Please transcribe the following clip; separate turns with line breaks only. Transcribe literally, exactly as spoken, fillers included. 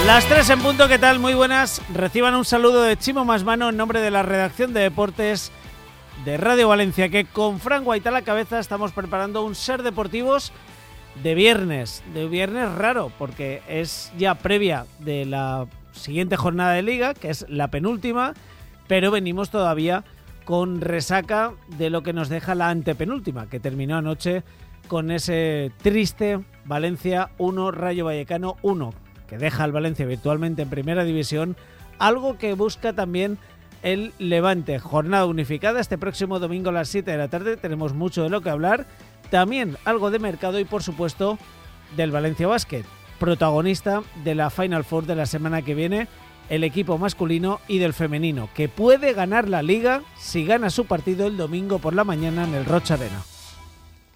Las tres en punto, ¿qué tal? Muy buenas. Reciban un saludo de Chimo Masmano en nombre de la redacción de deportes de Radio Valencia, que con Fran Guaita a la cabeza estamos preparando un Ser Deportivos de viernes, de viernes raro, porque es ya previa de la siguiente jornada de Liga, que es la penúltima, pero venimos todavía con resaca de lo que nos deja la antepenúltima, que terminó anoche con ese triste Valencia uno, Rayo Vallecano uno, que deja al Valencia virtualmente en primera división, algo que busca también el Levante. Jornada unificada este próximo domingo a las siete de la tarde, tenemos mucho de lo que hablar, también algo de mercado y por supuesto del Valencia Basket, protagonista de la Final Four de la semana que viene, el equipo masculino y del femenino, que puede ganar la Liga si gana su partido el domingo por la mañana en el Rocha Arena.